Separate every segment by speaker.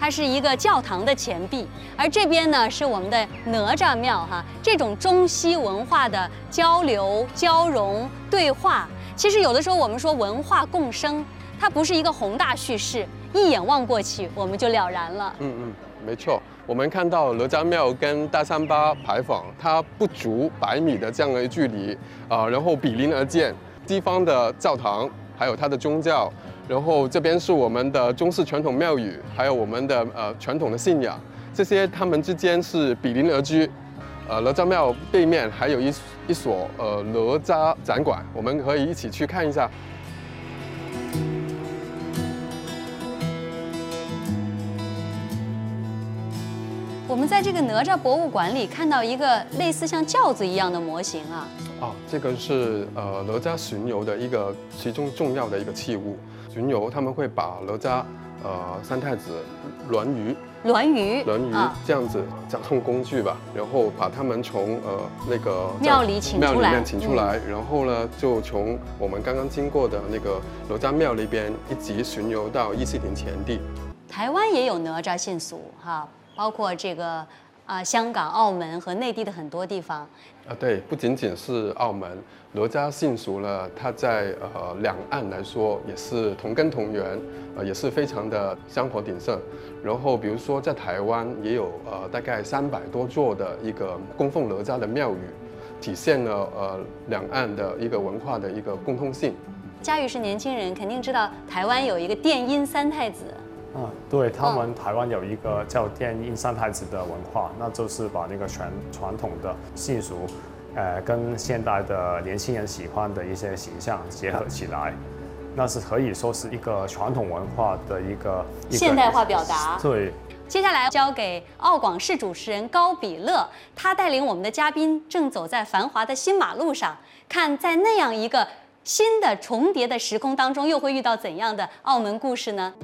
Speaker 1: 它是一个教堂的前壁，而这边呢是我们的哪吒庙哈。这种中西文化的交流、交融、对话，其实有的时候我们说文化共生，它不是一个宏大叙事，一眼望过去我们就了然了。
Speaker 2: 没错。我们看到哪吒庙跟大三巴牌坊，它不足100米的这样的一距离然后比邻而建，地方的教堂，还有它的宗教，然后这边是我们的中式传统庙宇，还有我们的传统的信仰，这些它们之间是比邻而居。哪吒庙背面还有一所哪吒展馆，我们可以一起去看一下。
Speaker 1: 我们在这个哪吒博物馆里看到一个类似像轿子一样的模型啊。
Speaker 2: 这个是哪吒巡游的其中重要的一个器物。巡游他们会把哪吒三太子銮舆这样子交通工具吧，然后把他们从那个
Speaker 1: 庙里请出来，
Speaker 2: 然后呢就从我们刚刚经过的那个哪吒庙那边一直巡游到议事亭前地。
Speaker 1: 台湾也有哪吒信俗哈。包括这个香港、澳门和内地的很多地方。
Speaker 2: 对，不仅仅是澳门，哪吒信俗呢，它在两岸来说也是同根同源，也是非常的香火鼎盛。然后比如说在台湾也有大概300多座的一个供奉哪吒的庙宇，体现了两岸的一个文化的一个共通性。
Speaker 1: 佳宇是年轻人，肯定知道台湾有一个电音三太子。
Speaker 3: 对，他们台湾有一个叫电音三太子的文化，那就是把那个传统的习俗，跟现代的年轻人喜欢的一些形象结合起来，那是可以说是一个传统文化的一个
Speaker 1: 现代化表达。
Speaker 3: 对。
Speaker 1: 接下来交给澳广视主持人高比乐，他带领我们的嘉宾正走在繁华的新马路上，看在那样一个新的重叠的时空当中，又会遇到怎样的澳门故事呢？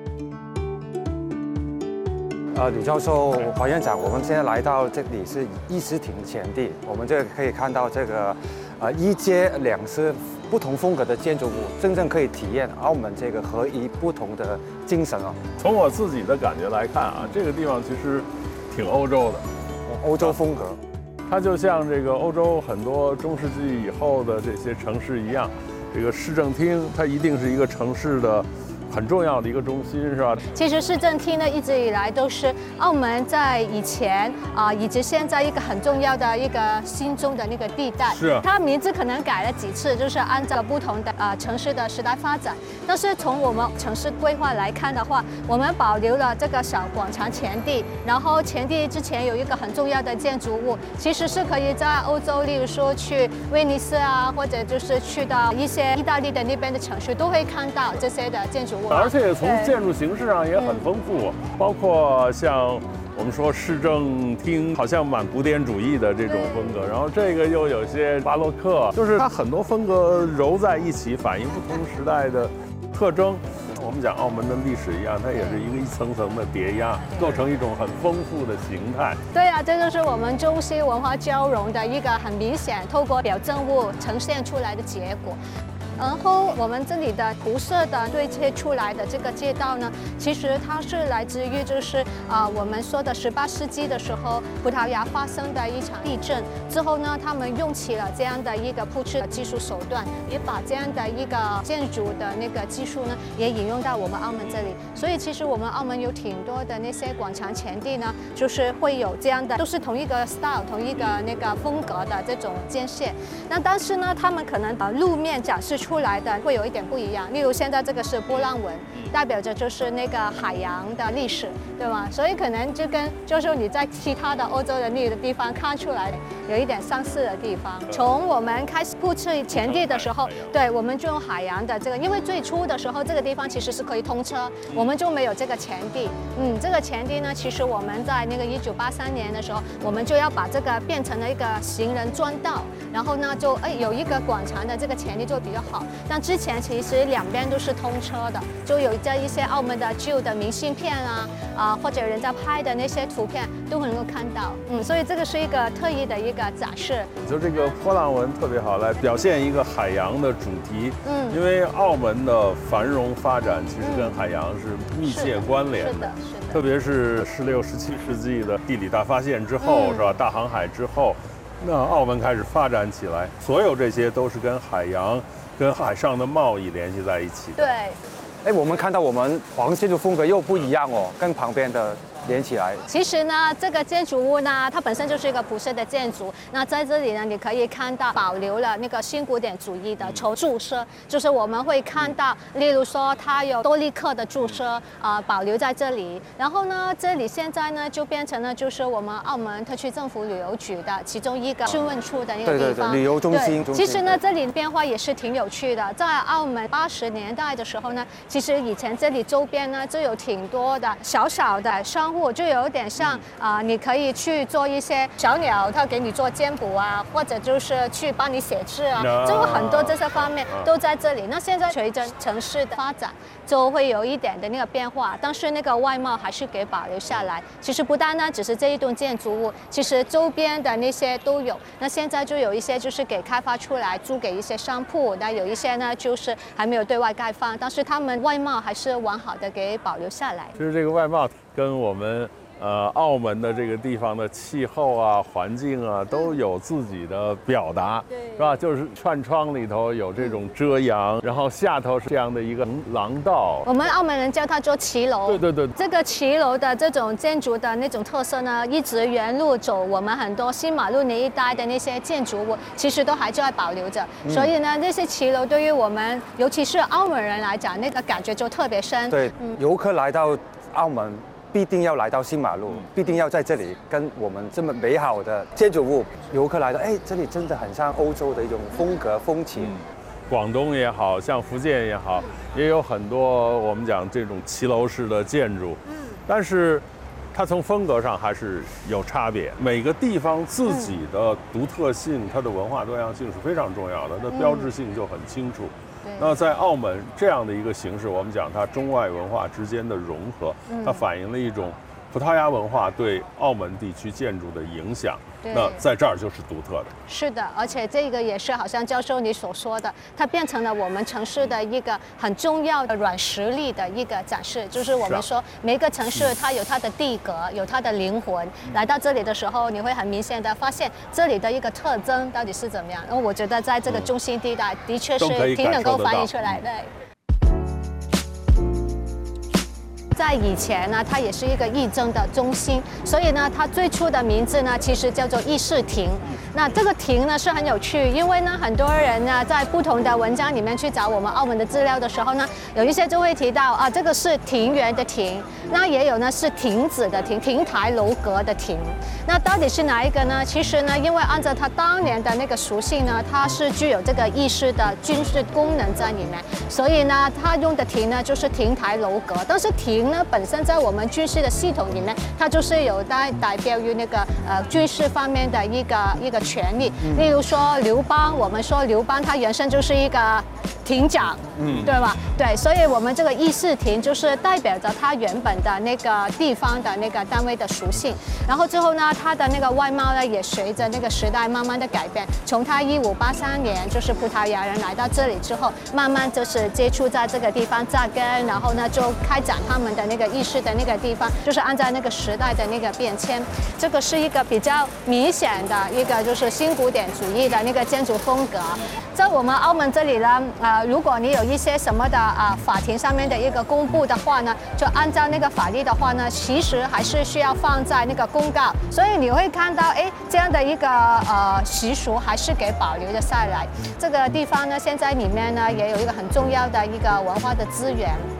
Speaker 4: 吕教授、黄院长，我们现在来到这里是议事亭前地，我们这个可以看到这个一街两室不同风格的建筑物，真正可以体验澳门这个合一不同的精神哦。
Speaker 5: 从我自己的感觉来看这个地方其实挺欧洲的，
Speaker 4: 欧洲风格，
Speaker 5: 它就像这个欧洲很多中世纪以后的这些城市一样，这个市政厅它一定是一个城市的很重要的一个中心，是吧？
Speaker 6: 其实市政厅呢，一直以来都是澳门在以前以及现在一个很重要的一个心中的那个地带。
Speaker 5: 是。
Speaker 6: 它名字可能改了几次，就是按照不同的城市的时代发展。但是从我们城市规划来看的话，我们保留了这个小广场前地，然后前地之前有一个很重要的建筑物，其实是可以在欧洲，例如说去威尼斯或者就是去到一些意大利的那边的城市，都会看到这些的建筑物。
Speaker 5: 而且从建筑形式上也很丰富，包括像我们说市政厅，好像蛮古典主义的这种风格，然后这个又有些巴洛克，就是它很多风格揉在一起，反映不同时代的特征。我们讲澳门的历史一样，它也是一层层的叠压，构成一种很丰富的形态。
Speaker 6: 对啊，这就是我们中西文化交融的一个很明显，透过表证物呈现出来的结果。然后我们这里的涂色的对切出来的这个街道呢，其实它是来自于就是我们说的18世纪的时候，葡萄牙发生的一场地震之后呢，他们用起了这样的一个铺设的技术手段，也把这样的一个建筑的那个技术呢，也引用到我们澳门这里。所以其实我们澳门有挺多的那些广场前地呢，就是会有这样的，都是同一个 style、同一个那个风格的这种建设。那但是呢，他们可能路面展示出来的会有一点不一样，例如现在这个是波浪纹，代表着就是那个海洋的历史，对吗？所以可能就跟就是你在其他的欧洲的那个地方看出来有一点相似的地方。从我们开始铺设前地的时候，对，我们就用海洋的这个，因为最初的时候这个地方其实是可以通车，我们就没有这个前地。这个前地呢，其实我们在那个1983年的时候，我们就要把这个变成了一个行人专道，然后呢就有一个广场的这个前地就比较好。 好。但之前其实两边都是通车的，就有这一些澳门的旧的明信片或者人家拍的那些图片都能够看到。所以这个是一个特意的一个展示。
Speaker 5: 就这个波浪纹特别好，来表现一个海洋的主题。因为澳门的繁荣发展其实跟海洋是密切关联的。是的。特别是16、17世纪的地理大发现之后，是吧？大航海之后，那澳门开始发展起来，所有这些都是跟海洋、跟海上的贸易联系在一起的。
Speaker 6: 对。
Speaker 4: 我们看到我们黄建筑风格又不一样哦，跟旁边的连起来。
Speaker 6: 其实呢，这个建筑物呢，它本身就是一个葡式的建筑。那在这里呢，你可以看到保留了那个新古典主义的注释，就是我们会看到，例如说它有多利克的注释保留在这里。然后呢，这里现在呢就变成了就是我们澳门特区政府旅游局的其中一个询问处的一个地方。
Speaker 4: 对，旅游中心。
Speaker 6: 其实呢，这里变化也是挺有趣的。在澳门80年代的时候呢，其实以前这里周边呢就有挺多的小小的商户，就有点像你可以去做一些小鸟，他给你做占卜或者就是去帮你写字就有很多这些方面都在这里。那现在随着城市的发展，就会有一点的那个变化，但是那个外貌还是给保留下来。其实不单单只是这一栋建筑物，其实周边的那些都有。那现在就有一些就是给开发出来，租给一些商铺，那有一些呢就是还没有对外开放，但是他们外貌还是完好的给保留下来。
Speaker 5: 就是这个外貌跟我们澳门的这个地方的气候环境都有自己的表达，是吧？就是串窗里头有这种遮阳，然后下头是这样的一个廊道。
Speaker 6: 我们澳门人叫它做骑楼。
Speaker 5: 对。
Speaker 6: 这个骑楼的这种建筑的那种特色呢，一直沿路走，我们很多新马路那一带的那些建筑物，其实都还在保留着。所以呢，那些骑楼对于我们，尤其是澳门人来讲，那个感觉就特别深。
Speaker 4: 对，游客来到澳门，必定要来到新马路，必定要在这里跟我们这么美好的建筑物，游客来到，这里真的很像欧洲的一种风格风情。
Speaker 5: 广东也好像福建也好，也有很多我们讲这种骑楼式的建筑，但是它从风格上还是有差别。每个地方自己的独特性，它的文化多样性是非常重要的，它的标志性就很清楚。那在澳门这样的一个形式，我们讲它中外文化之间的融合，它反映了一种葡萄牙文化对澳门地区建筑的影响。那在这儿就是独特的。
Speaker 6: 是的，而且这个也是好像教授你所说的，它变成了我们城市的一个很重要的软实力的一个展示。就是我们说每个城市它有它的地格，有它的灵魂。来到这里的时候，你会很明显的发现这里的一个特征到底是怎么样。然后我觉得在这个中心地带的确是挺能够反映出来的。在以前呢，它也是一个议政的中心，所以呢，它最初的名字呢，其实叫做议事亭。那这个亭呢是很有趣，因为呢，很多人呢在不同的文章里面去找我们澳门的资料的时候呢，有一些就会提到这个是庭园的庭，那也有呢是亭子的亭，亭台楼阁的亭。那到底是哪一个呢？其实呢，因为按照它当年的那个属性呢，它是具有这个议事的军事功能在里面，所以呢，它用的亭呢就是亭台楼阁。但是亭呢本身在我们军事的系统里面，它就是有代表于那个军事方面的一个权利。例如说刘邦，我们说刘邦他原身就是一个亭长，对吧？对，所以我们这个议事亭就是代表着它原本的那个地方的那个单位的属性。然后之后呢，它的那个外貌呢也随着那个时代慢慢的改变。从它1583年就是葡萄牙人来到这里之后，慢慢就是接触在这个地方扎根，然后呢就开展他们的那个议事的那个地方，就是按照那个时代的那个变迁。这个是一个比较明显的一个就是新古典主义的那个建筑风格。在我们澳门这里呢，如果你有一些什么的法庭上面的一个公布的话呢，就按照那个法律的话呢，其实还是需要放在那个公告。所以你会看到，这样的一个习俗还是给保留了下来。这个地方呢，现在里面呢也有一个很重要的一个文化的资源。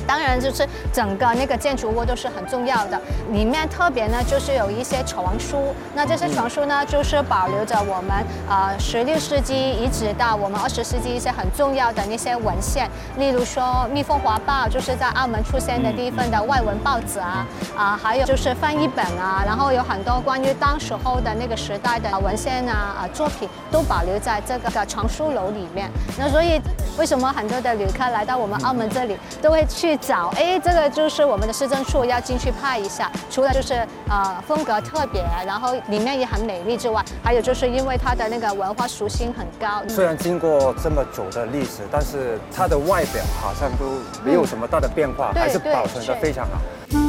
Speaker 6: 当然，就是整个那个建筑物都是很重要的。里面特别呢，就是有一些床书。那这些床书呢，就是保留着我们16世纪一直到我们20世纪一些很重要的那些文献，例如说《蜜蜂华报》，就是在澳门出现的第一份的外文报纸还有就是翻译本然后有很多关于当时候的那个时代的文献作品都保留在这个床书楼里面。那所以为什么很多的旅客来到我们澳门这里都会去找？这个就是我们的市政处要进去拍一下。除了就是风格特别，然后里面也很美丽之外，还有就是因为它的那个文化属性很高。
Speaker 4: 虽然经过这么久的历史，但是它的外表好像都没有什么大的变化，还是保存得非常好。